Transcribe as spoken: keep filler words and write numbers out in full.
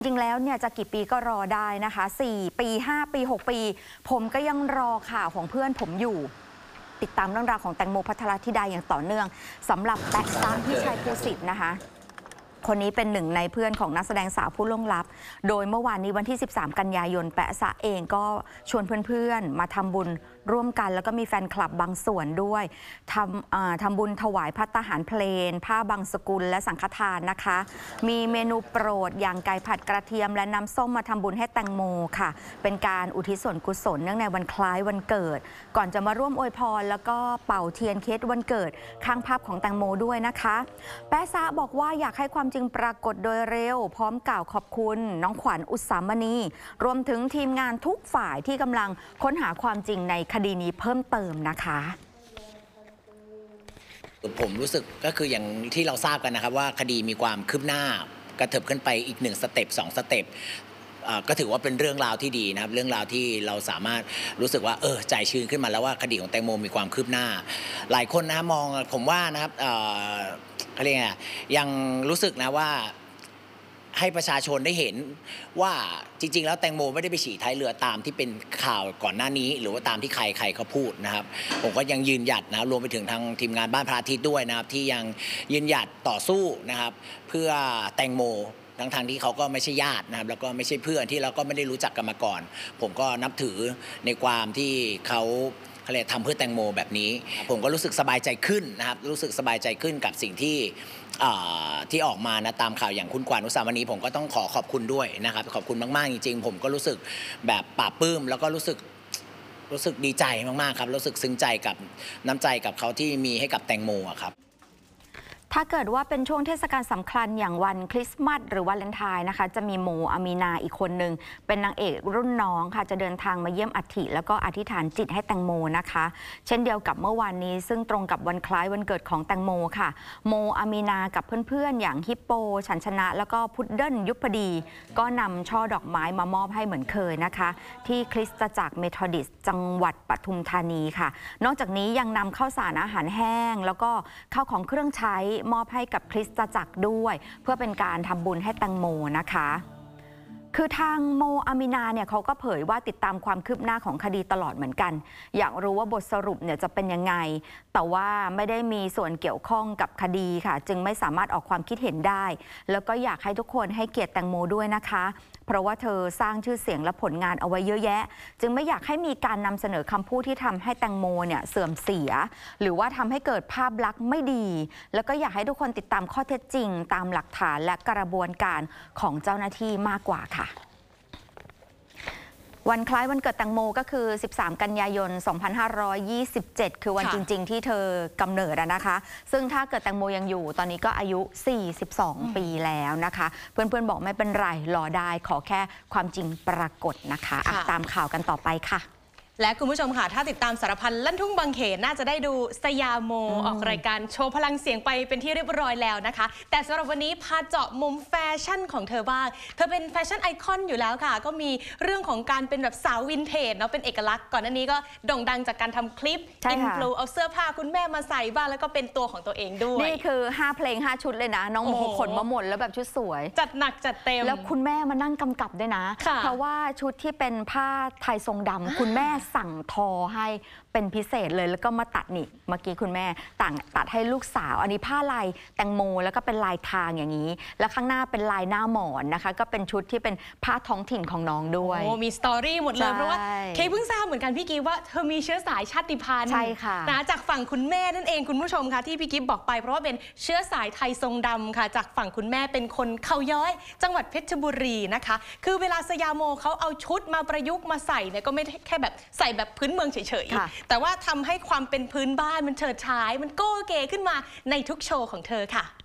จริงแล้วเนี่ยจะกี่ปีก็รอได้นะคะสี่ปีห้าปีหกปีผมก็ยังรอข่าวของเพื่อนผมอยู่ติดตามเรื่องราวของแตงโมภัทรธิดาอย่างต่อเนื่องสำหรับแป๊ะซะพิชัยภูสิทธิ์นะคะคนนี้เป็นหนึ่งในเพื่อนของนักแสดงสาวผู้ล่วงลับโดยเมื่อวานนี้วันที่สิบสามกันยายนแปะซะเองก็ชวนเพื่อนๆมาทำบุญร่วมกันแล้วก็มีแฟนคลับบางส่วนด้วยทำทำบุญถวายภัตตาหารเพลนผ้าบางสกุลและสังฆทานนะคะมีเมนูโปรดอย่างไก่ผัดกระเทียมและน้ำส้มมาทำบุญให้แตงโมค่ะเป็นการอุทิศส่วนกุศลเนื่องในวันคล้ายวันเกิดก่อนจะมาร่วมอวยพรแล้วก็เป่าเทียนเค้กวันเกิดข้างภาพของแตงโมด้วยนะคะแป๊ะซะบอกว่าอยากให้ความจริงปรากฏโดยเร็วพร้อมกล่าวขอบคุณน้องขวัญอุสามณีรวมถึงทีมงานทุกฝ่ายที่กำลังค้นหาความจริงในคดีนี้เพิ่มเติมนะคะผมรู้สึกก็คืออย่างที่เราทราบกันนะครับว่าคดีมีความคืบหน้ากระเถิบขึ้นไปอีกหนึ่งสเต็ปสองสเต็ปก็ถือว่าเป็นเรื่องราวที่ดีนะครับเรื่องราวที่เราสามารถรู้สึกว่าเออใจชื้นขึ้นมาแล้วว่าคดีของแตงโมมีความคืบหน้าหลายคนนะมองผมว่านะครับเขาเรียกไงยังรู้สึกนะว่าให้ประชาชนได้เห็นว่าจริงๆแล้วแตงโมไม่ได้ไปฉี่ท้ายเรือตามที่เป็นข่าวก่อนหน้านี้หรือว่าตามที่ใครใครเขาพูดนะครับผมก็ยังยืนหยัดนะรวมไปถึงทางทีมงานบ้านพระอาทิตย์ด้วยนะครับที่ยังยืนหยัดต่อสู้นะครับเพื่อแตงโมทั้งทางที่เขาก็ไม่ใช่ญาตินะครับแล้วก็ไม่ใช่เพื่อนที่เราก็ไม่ได้รู้จักกันมาก่อนผมก็นับถือในความที่เขาเขาเรียกทำเพื่อแตงโมแบบนี้ผมก็รู้สึกสบายใจขึ้นนะครับรู้สึกสบายใจขึ้นกับสิ่งที่ที่ออกมานะตามข่าวอย่างคุณขวัญอุสามณีผมก็ต้องขอขอบคุณด้วยนะครับขอบคุณมากๆจริงๆผมก็รู้สึกแบบปลาบปลื้มแล้วก็รู้สึกรู้สึกดีใจมากๆครับรู้สึกซึ้งใจกับน้ำใจกับเขาที่มีให้กับแตงโมครับถ้าเกิดว่าเป็นช่วงเทศกาลสำคัญอย่างวันคริสต์มาสหรือวาเลนไทน์นะคะจะมีโมอามีนาอีกคนหนึ่งเป็นนางเอกรุ่นน้องค่ะจะเดินทางมาเยี่ยมอัฐิแล้วก็อธิษฐานจิตให้แตงโมนะคะเช่นเดียวกับเมื่อวานนี้ซึ่งตรงกับวันคล้ายวันเกิดของแตงโมค่ะโมอามีนากับเพื่อนๆอย่างฮิปโปฉันชนะแล้วก็พุดเดิ้ลยุพดีก็นำช่อดอกไม้มามอบให้เหมือนเคยนะคะที่คริสตจักรเมทอดิสต์จังหวัดปทุมธานีค่ะนอกจากนี้ยังนำข้าวสารอาหารแห้งแล้วก็ข้าวของเครื่องใช้มอบให้กับคริสตจักรด้วยเพื่อเป็นการทำบุญให้แตงโมนะคะคือทางโมอามินาเนี่ยเขาก็เผยว่าติดตามความคืบหน้าของคดีตลอดเหมือนกันอยากรู้ว่าบทสรุปเนี่ยจะเป็นยังไงแต่ว่าไม่ได้มีส่วนเกี่ยวข้องกับคดีค่ะจึงไม่สามารถออกความคิดเห็นได้แล้วก็อยากให้ทุกคนให้เกียรติแตงโมด้วยนะคะเพราะว่าเธอสร้างชื่อเสียงและผลงานเอาไว้เยอะแยะจึงไม่อยากให้มีการนำเสนอคำพูดที่ทำให้แตงโมเนี่ยเสื่อมเสียหรือว่าทำให้เกิดภาพลักษณ์ไม่ดีแล้วก็อยากให้ทุกคนติดตามข้อเท็จจริงตามหลักฐานและกระบวนการของเจ้าหน้าที่มากกว่าค่ะวันคล้ายวันเกิดแตงโมก็คือสิบสามกันยายนสองพันห้าร้อยยี่สิบเจ็ดคือวันจริงๆที่เธอกำเนิดนะคะซึ่งถ้าเกิดแตงโมยังอยู่ตอนนี้ก็อายุสี่สิบสองปีแล้วนะคะเพื่อนๆบอกไม่เป็นไรรอได้ขอแค่ความจริงปรากฏนะคะตามข่าวกันต่อไปค่ะและคุณผู้ชมค่ะถ้าติดตามสารพันลั่นทุ่งบางเขนน่าจะได้ดูสยามโมออกรายการโชว์พลังเสียงไปเป็นที่เรียบร้อยแล้วนะคะแต่สำหรับวันนี้พาเจาะมุมแฟชั่นของเธอบ้างเธอเป็นแฟชั่นไอคอนอยู่แล้วค่ะก็มีเรื่องของการเป็นแบบสาววินเทจเนาะเป็นเอกลักษณ์ก่อนหน้านี้ก็โด่งดังจากการทำคลิปอินฟลูเอาเสื้อผ้าคุณแม่มาใส่บ้างแล้วก็เป็นตัวของตัวเองด้วยนี่คือห้าเพลงห้าชุดเลยนะน้องโมขนมาหมดแล้วแบบชุดสวยจัดหนักจัดเต็มแล้วคุณแม่มานั่งกำกับด้วยนะเพราะว่าชุดที่เป็นผ้าไทยทรงดำคุณแม่สั่งทอให้เป็นพิเศษเลยแล้วก็มาตัดนี่เมื่อกี้คุณแม่ต่างตัดให้ลูกสาวอันนี้ผ้าลายแตงโมแล้วก็เป็นลายทางอย่างนี้แล้วข้างหน้าเป็นลายหน้าหมอนนะคะก็เป็นชุดที่เป็นผ้าท้องถิ่นของน้องด้วยโอ้มีสตอรี่หมดเลยเพราะว่าเคเพิ่งทราบเหมือนกันพี่กิ๊ฟว่าเธอมีเชื้อสายชาติพันธุ์ใช่ค่ะนะจากฝั่งคุณแม่นั่นเองคุณผู้ชมค่ะที่พี่กิ๊ฟบอกไปเพราะว่าเป็นเชื้อสายไทยทรงดำค่ะจากฝั่งคุณแม่เป็นคนเขาย้อยจังหวัดเพชรบุรีนะคะคือเวลาสยามโมเขาเอาชุดมาประยุกต์มาใส่เนี่ยก็ไม่แค่แบบใส่แบบพื้นเมืองเฉยๆแต่ว่าทำให้ความเป็นพื้นบ้านมันเฉิดฉายมันโก้เก๋ขึ้นมาในทุกโชว์ของเธอค่ะ